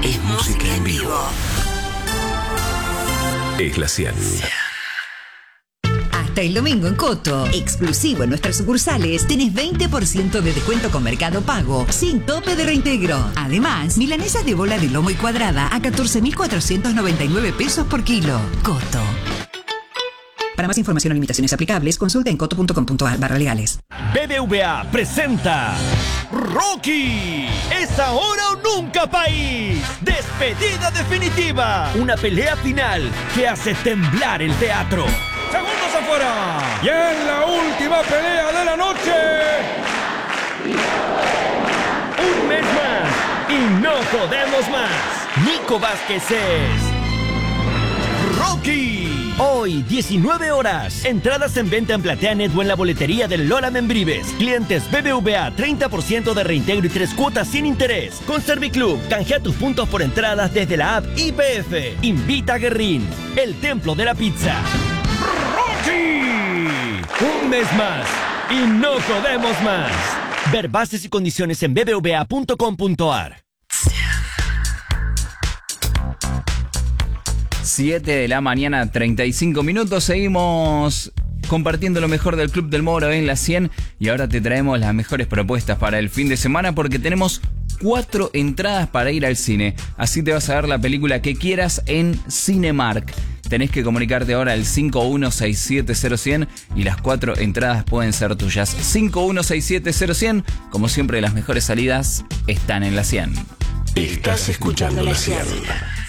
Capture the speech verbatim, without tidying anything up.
es música en vivo. Es la cien. Hasta el domingo en Coto, exclusivo en nuestras sucursales, tenés veinte por ciento de descuento con Mercado Pago, sin tope de reintegro. Además, milanesas de bola de lomo y cuadrada a catorce mil cuatrocientos noventa y nueve pesos por kilo. Coto. Para más información o limitaciones aplicables, consulta en coto punto com punto a r barra legales. B B V A presenta Rocky, es ahora o nunca, país. Despedida definitiva, una pelea final que hace temblar el teatro. Segundos afuera, y en la última pelea de la noche, un mes más y no podemos más. Nico Vázquez es Rocky. Hoy, diecinueve horas. Entradas en venta en PlateaNet o en la boletería del Lola Membrives. Clientes B B V A, treinta por ciento de reintegro y tres cuotas sin interés. Con Serviclub, canjea tus puntos por entradas desde la app I P F. Invita a Guerrín, el templo de la pizza. ¡Rocky! Un mes más y no podemos más. Ver bases y condiciones en b b v a punto com punto a r. siete de la mañana, treinta y cinco minutos. Seguimos compartiendo lo mejor del Club del Moro en la cien. Y ahora te traemos las mejores propuestas para el fin de semana, porque tenemos cuatro entradas para ir al cine. Así te vas a ver la película que quieras en Cinemark. Tenés que comunicarte ahora al cinco uno seis siete cero cien y las cuatro entradas pueden ser tuyas. cinco uno seis siete cero cien. Como siempre, las mejores salidas están en la cien. Estás escuchando la cien.